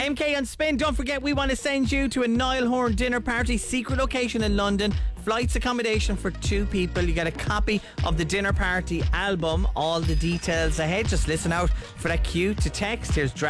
MK on Spin. Don't forget, we want to send you to a Niall Horan dinner party, secret location in London. Flights, accommodation for 2 people. You get a copy of the dinner party album. All the details ahead. Just listen out for that cue to text. Here's